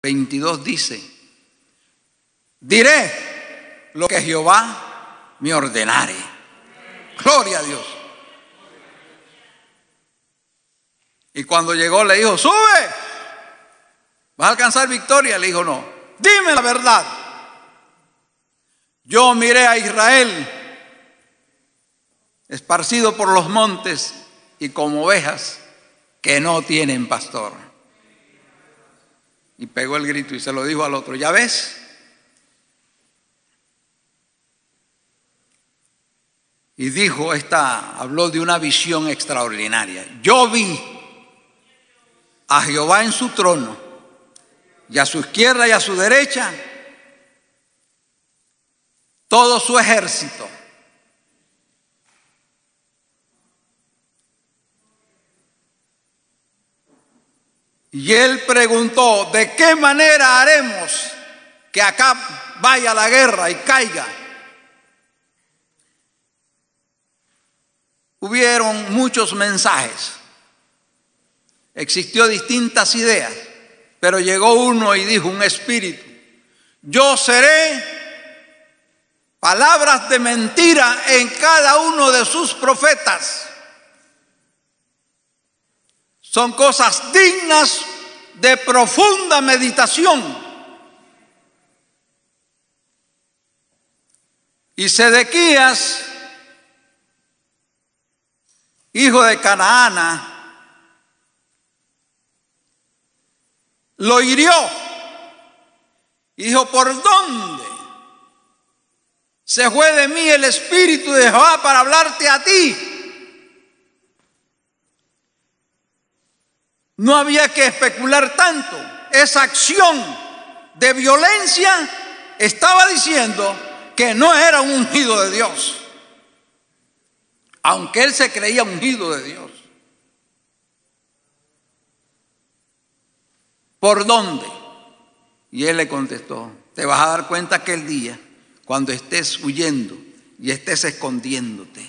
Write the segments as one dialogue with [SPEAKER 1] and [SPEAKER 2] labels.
[SPEAKER 1] 22 dice: diré lo que Jehová me ordenare. Gloria a Dios. Y cuando llegó le dijo: sube, vas a alcanzar victoria. Le dijo: no, dime la verdad. Yo miré a Israel esparcido por los montes y como ovejas que no tienen pastor. Y pegó el grito y se lo dijo al otro: ¿ya ves? Y dijo, habló de una visión extraordinaria. Yo vi a Jehová en su trono, y a su izquierda y a su derecha todo su ejército. Y él preguntó: ¿de qué manera haremos que acá vaya la guerra y caiga? Hubieron muchos mensajes, existió distintas ideas, pero llegó uno y dijo, un espíritu: yo seré palabras de mentira en cada uno de sus profetas. Son cosas dignas de profunda meditación. Y Sedequías, hijo de Canaana, lo hirió y dijo: ¿por dónde se fue de mí el espíritu de Jehová para hablarte a ti? No había que especular tanto. Esa acción de violencia estaba diciendo que no era un ungido de Dios, aunque él se creía ungido de Dios. ¿Por dónde? Y él le contestó: te vas a dar cuenta aquel día cuando estés huyendo y estés escondiéndote,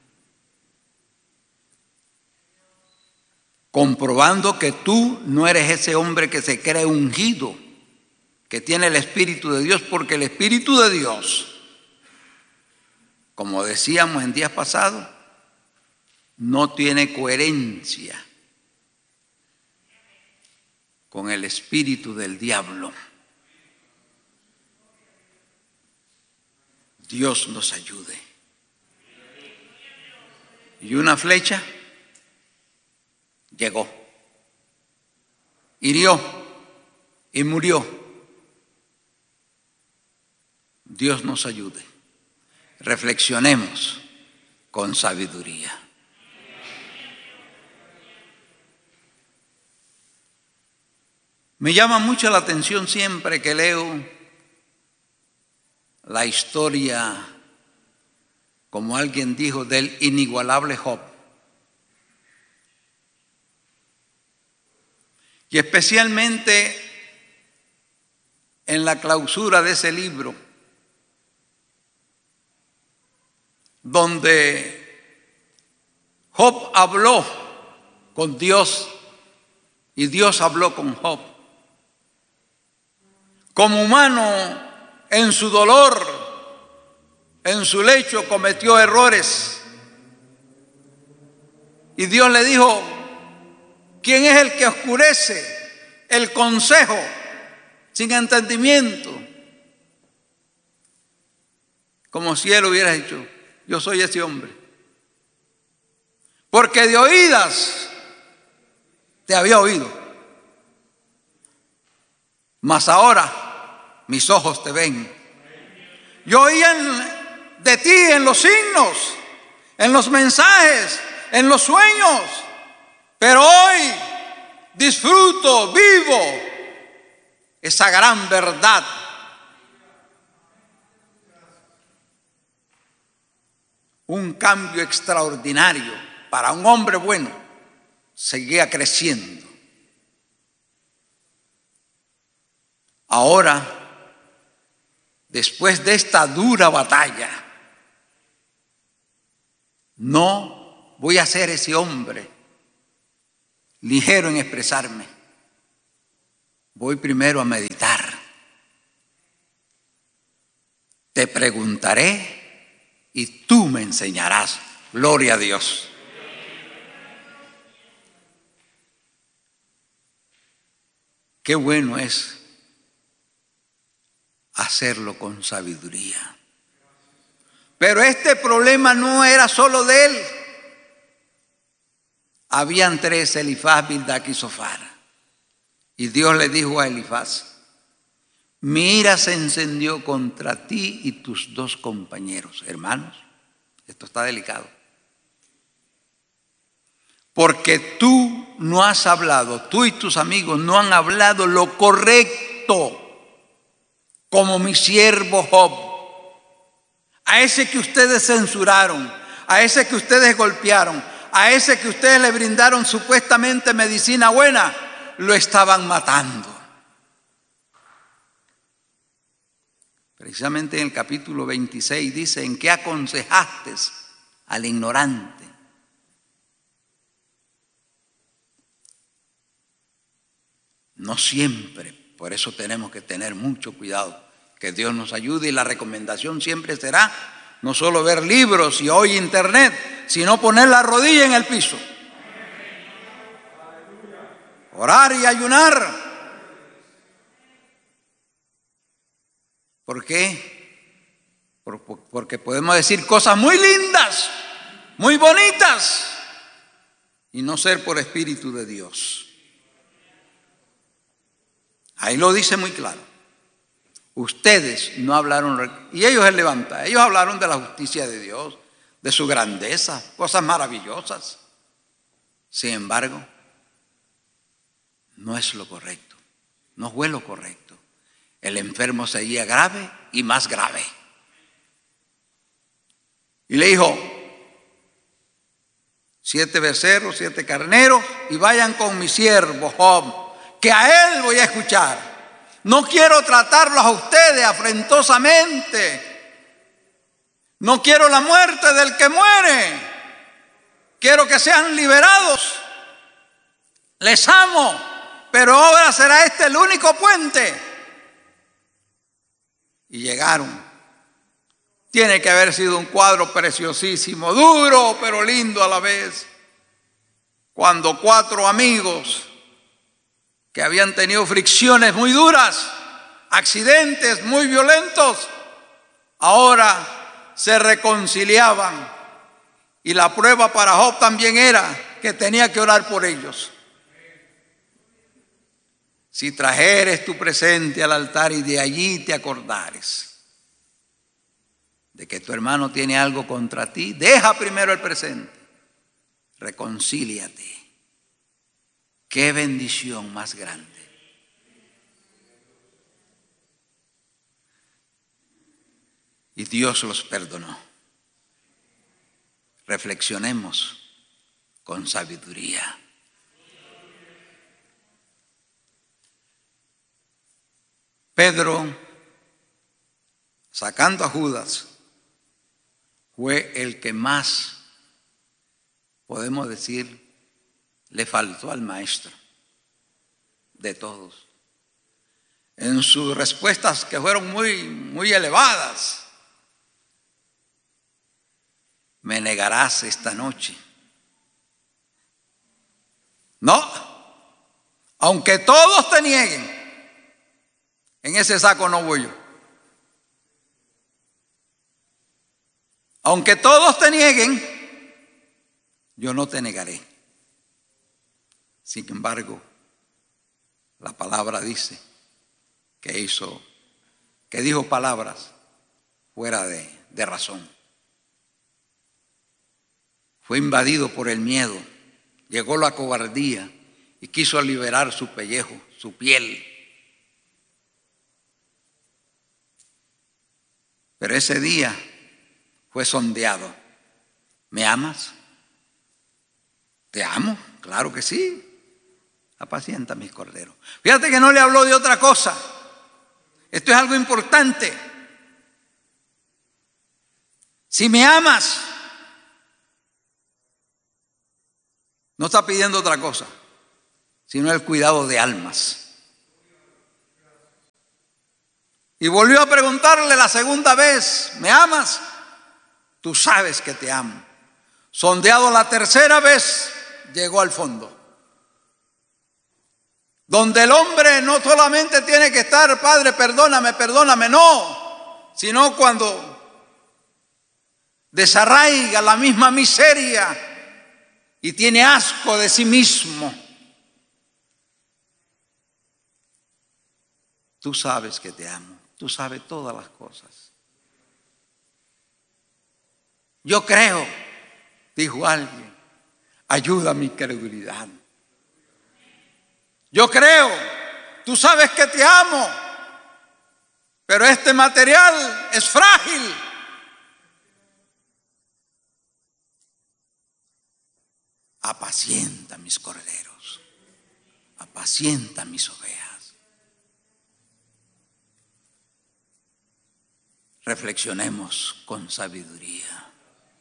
[SPEAKER 1] comprobando que tú no eres ese hombre que se cree ungido, que tiene el Espíritu de Dios, porque el Espíritu de Dios, como decíamos en días pasados, no tiene coherencia con el espíritu del diablo. Dios nos ayude. Y una flecha llegó, hirió y murió. Dios nos ayude. Reflexionemos con sabiduría. Me llama mucho la atención siempre que leo la historia, como alguien dijo, del inigualable Job. Y especialmente en la clausura de ese libro, donde Job habló con Dios y Dios habló con Job. Como humano, en su dolor, en su lecho, cometió errores. Y Dios le dijo: ¿quién es el que oscurece el consejo sin entendimiento? Como si él hubiera dicho: yo soy ese hombre. Porque de oídas te había oído, mas ahora mis ojos te ven. Yo oía de ti en los signos, en los mensajes, en los sueños, pero hoy disfruto, vivo esa gran verdad. Un cambio extraordinario para un hombre bueno. Seguía creciendo. Ahora, después de esta dura batalla, no voy a ser ese hombre ligero en expresarme. voy primero a meditar. Te preguntaré y tú me enseñarás. Gloria a Dios. Qué bueno es hacerlo con sabiduría. Pero este problema no era solo de él. Habían tres: Elifaz, Bildad y Zofar. Y Dios le dijo a Elifaz: mi ira se encendió contra ti y tus dos compañeros. Hermanos, esto está delicado. Porque tú no has hablado, tú y tus amigos no han hablado lo correcto, como mi siervo Job. A ese que ustedes censuraron, a ese que ustedes golpearon, a ese que ustedes le brindaron supuestamente medicina buena, lo estaban matando. Precisamente en el capítulo 26 dice: ¿en qué aconsejaste al ignorante? No siempre, por eso tenemos que tener mucho cuidado. Que Dios nos ayude, y la recomendación siempre será no solo ver libros y hoy internet, sino poner la rodilla en el piso. Orar y ayunar. ¿Por qué? Porque podemos decir cosas muy lindas, muy bonitas, y no ser por Espíritu de Dios. Ahí lo dice muy claro. Ustedes no hablaron, y ellos se levantan, ellos hablaron de la justicia de Dios, de su grandeza, cosas maravillosas. Sin embargo, no es lo correcto, no fue lo correcto. El enfermo seguía grave y más grave. Y le dijo: 7 becerros, 7 carneros, y vayan con mi siervo Job, que a él voy a escuchar. No quiero tratarlos a ustedes afrentosamente. No quiero la muerte del que muere. Quiero que sean liberados. Les amo, pero ahora será este el único puente. Y llegaron. Tiene que haber sido un cuadro preciosísimo, duro pero lindo a la vez. Cuando 4 amigos que habían tenido fricciones muy duras, accidentes muy violentos, ahora se reconciliaban. Y la prueba para Job también era que tenía que orar por ellos. Si trajeres tu presente al altar y de allí te acordares de que tu hermano tiene algo contra ti, deja primero el presente, reconcíliate. Qué bendición más grande. Y Dios los perdonó. Reflexionemos con sabiduría. Pedro, sacando a Judas, fue el que más, podemos decir, le faltó al maestro de todos. En sus respuestas, que fueron muy elevadas: me negarás esta noche. No, aunque todos te nieguen, en ese saco no voy yo. Aunque todos te nieguen, yo no te negaré. Sin embargo, la palabra dice que dijo palabras fuera de razón. Fue invadido por el miedo, llegó la cobardía y quiso liberar su pellejo, su piel. Pero ese día fue sondeado. ¿Me amas? ¿Te amo? Claro que sí. Apacienta mis corderos. Fíjate que no le habló de otra cosa. Esto es algo importante. Si me amas, no está pidiendo otra cosa, sino el cuidado de almas. Y volvió a preguntarle la segunda vez, ¿me amas? Tú sabes que te amo. Sondeado la tercera vez, llegó al fondo. Donde el hombre no solamente tiene que estar, Padre, perdóname, perdóname, no, sino cuando desarraiga la misma miseria y tiene asco de sí mismo. Tú sabes que te amo, tú sabes todas las cosas. Yo creo, dijo alguien, ayuda a mi credulidad. Yo creo, tú sabes que te amo, pero este material es frágil. Apacienta mis corderos, apacienta mis ovejas. Reflexionemos con sabiduría.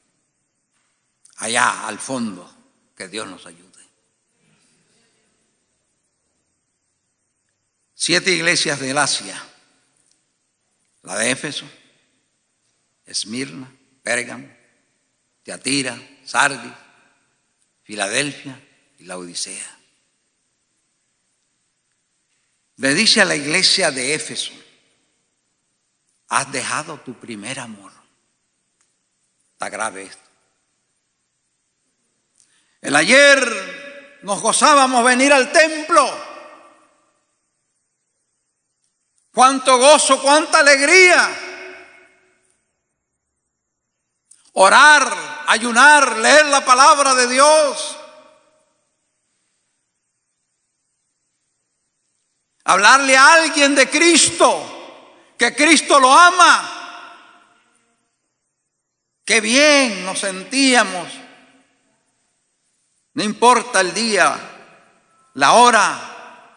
[SPEAKER 1] Allá al fondo, que Dios nos ayude. 7 iglesias del Asia: la de Éfeso, Esmirna, Pérgamo, Tiatira, Sardis, Filadelfia y Laodicea. Le dice a la iglesia de Éfeso: has dejado tu primer amor. Está grave esto. El ayer nos gozábamos venir al templo. Cuánto gozo, cuánta alegría. Orar, ayunar, leer la palabra de Dios. Hablarle a alguien de Cristo, que Cristo lo ama. Qué bien nos sentíamos. No importa el día, la hora.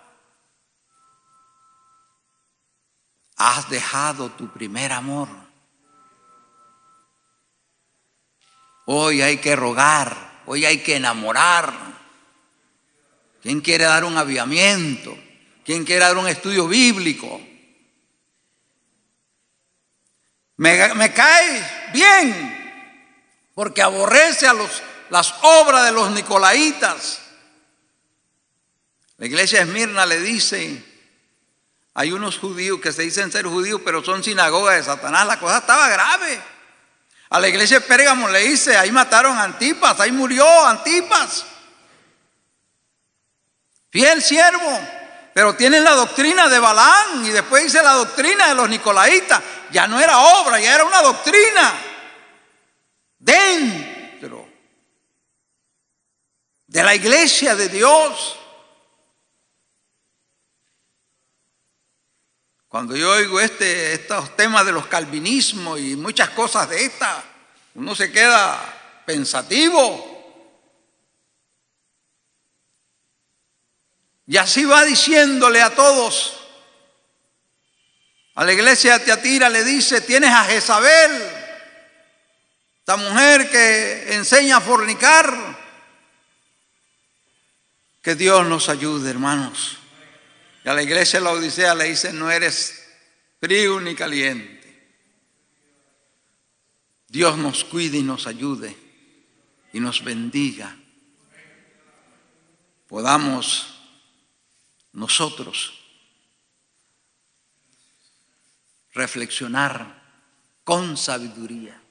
[SPEAKER 1] Has dejado tu primer amor. Hoy hay que rogar, hoy hay que enamorar. ¿Quién quiere dar un avivamiento? ¿Quién quiere dar un estudio bíblico? Me cae bien, porque aborrece a las obras de los nicolaitas. La iglesia de Esmirna le dice: hay unos judíos que se dicen ser judíos, pero son sinagoga de Satanás. La cosa estaba grave. A la iglesia de Pérgamo le dice: ahí mataron a Antipas, ahí murió Antipas. Fiel siervo, pero tienen la doctrina de Balaam, y después dice la doctrina de los nicolaitas. Ya no era obra, ya era una doctrina dentro de la iglesia de Dios. Cuando yo oigo estos temas de los calvinismos y muchas cosas de esta, uno se queda pensativo. Y así va diciéndole a todos. A la iglesia de Tiatira le dice: tienes a Jezabel, esta mujer que enseña a fornicar. Que Dios nos ayude, hermanos. Y a la iglesia de Laodicea le dice: no eres frío ni caliente. Dios nos cuide y nos ayude y nos bendiga. Podamos nosotros reflexionar con sabiduría.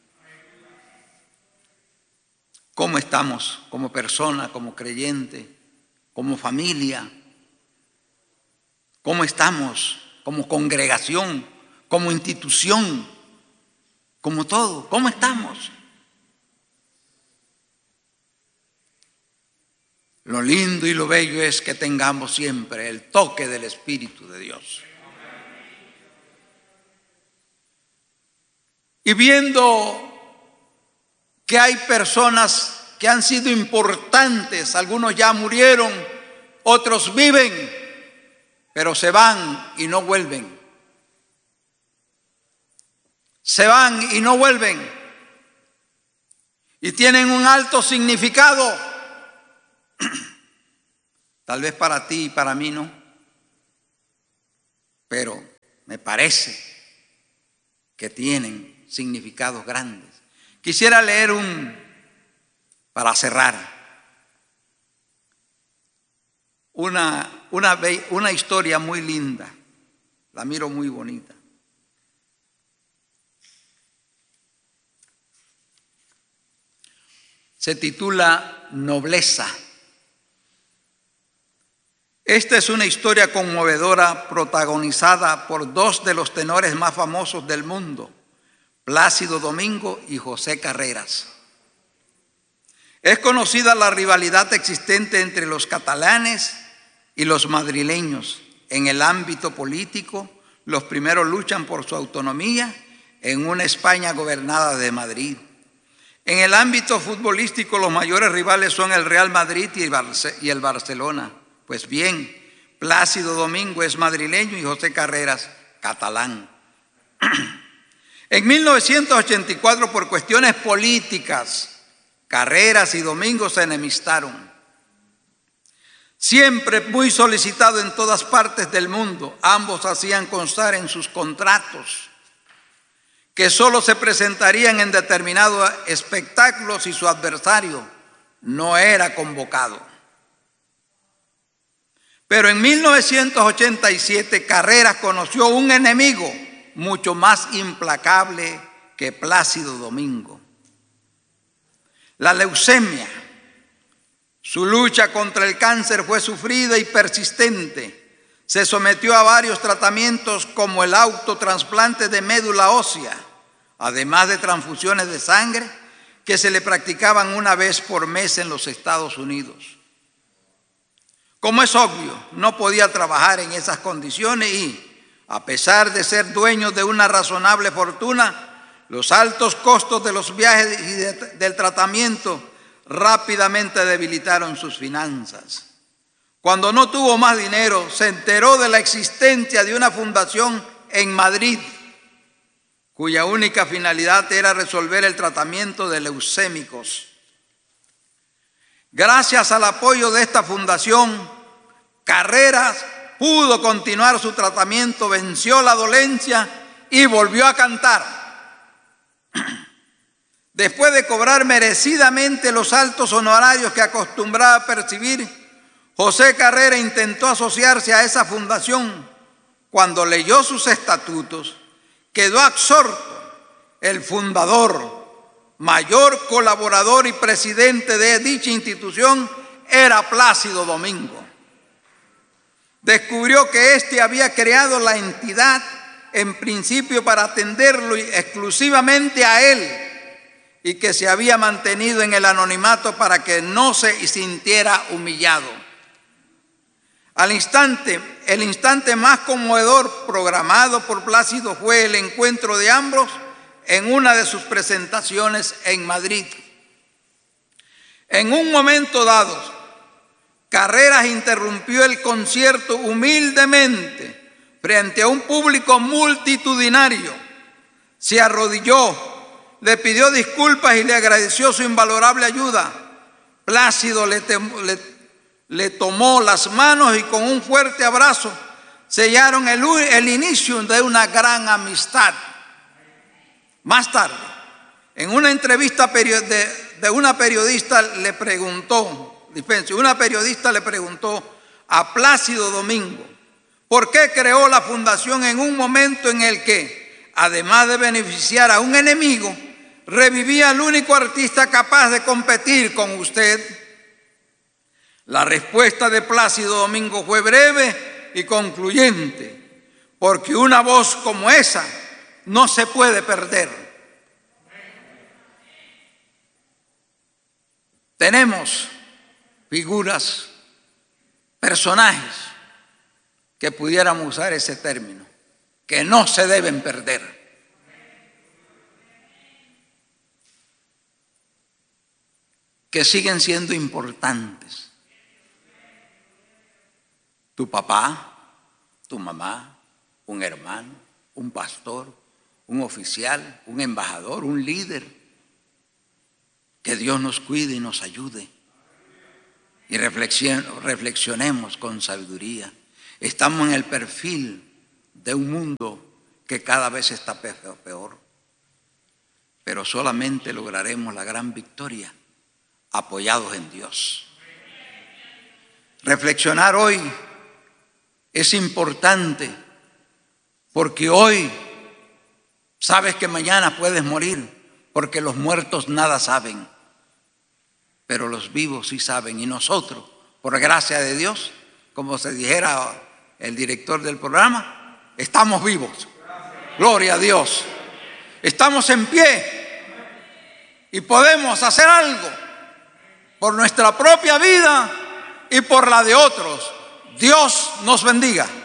[SPEAKER 1] ¿Cómo estamos como persona, como creyente, como familia? ¿Cómo estamos como congregación, como institución, como todo? ¿Cómo estamos? Lo lindo y lo bello es que tengamos siempre el toque del Espíritu de Dios. Y viendo que hay personas que han sido importantes, algunos ya murieron, otros viven, pero se van y no vuelven. Se van y no vuelven. Y tienen un alto significado. Tal vez para ti y para mí no. Pero me parece que tienen significados grandes. Quisiera leer para cerrar, una historia muy linda. La miro muy bonita. Se titula Nobleza. Esta es una historia conmovedora protagonizada por dos de los tenores más famosos del mundo, Plácido Domingo y José Carreras. Es conocida la rivalidad existente entre los catalanes y los madrileños. En el ámbito político, los primeros luchan por su autonomía en una España gobernada de Madrid. En el ámbito futbolístico, los mayores rivales son el Real Madrid y el Barcelona. Pues bien, Plácido Domingo es madrileño y José Carreras catalán. En 1984, por cuestiones políticas, Carreras y Domingo se enemistaron. Siempre muy solicitado en todas partes del mundo, ambos hacían constar en sus contratos que solo se presentarían en determinados espectáculos si su adversario no era convocado. Pero en 1987 Carreras conoció un enemigo mucho más implacable que Plácido Domingo: la leucemia. Su lucha contra el cáncer fue sufrida y persistente. Se sometió a varios tratamientos como el autotrasplante de médula ósea, además de transfusiones de sangre que se le practicaban una vez por mes en los Estados Unidos. Como es obvio, no podía trabajar en esas condiciones y, a pesar de ser dueño de una razonable fortuna, los altos costos de los viajes y del tratamiento rápidamente debilitaron sus finanzas. Cuando no tuvo más dinero, se enteró de la existencia de una fundación en Madrid, cuya única finalidad era resolver el tratamiento de leucémicos. Gracias al apoyo de esta fundación, Carreras pudo continuar su tratamiento, venció la dolencia y volvió a cantar. Después de cobrar merecidamente los altos honorarios que acostumbraba a percibir, José Carreras intentó asociarse a esa fundación. Cuando leyó sus estatutos, quedó absorto. El fundador, mayor colaborador y presidente de dicha institución era Plácido Domingo. Descubrió que éste había creado la entidad en principio para atenderlo exclusivamente a él y que se había mantenido en el anonimato para que no se sintiera humillado. El instante más conmovedor programado por Plácido fue el encuentro de ambos en una de sus presentaciones en Madrid. En un momento dado, Carreras interrumpió el concierto humildemente frente a un público multitudinario. Se arrodilló, le pidió disculpas y le agradeció su invalorable ayuda. Plácido le tomó las manos y con un fuerte abrazo sellaron el inicio de una gran amistad. Más tarde, en una entrevista una periodista le preguntó a Plácido Domingo por qué creó la fundación en un momento en el que, además de beneficiar a un enemigo, revivía al único artista capaz de competir con usted. La respuesta de Plácido Domingo fue breve y concluyente, porque una voz como esa no se puede perder. Tenemos figuras, personajes que pudiéramos usar ese término, que no se deben perder. Que siguen siendo importantes. Tu papá, tu mamá, un hermano, un pastor, un oficial, un embajador, un líder. Que Dios nos cuide y nos ayude. Y reflexionemos con sabiduría. Estamos en el perfil de un mundo que cada vez está peor. Pero solamente lograremos la gran victoria apoyados en Dios. Reflexionar hoy es importante porque hoy sabes que mañana puedes morir, porque los muertos nada saben, pero los vivos sí saben. Y nosotros, por gracia de Dios, como se dijera el director del programa, estamos vivos. Gloria a Dios. Estamos en pie y podemos hacer algo por nuestra propia vida y por la de otros. Dios nos bendiga.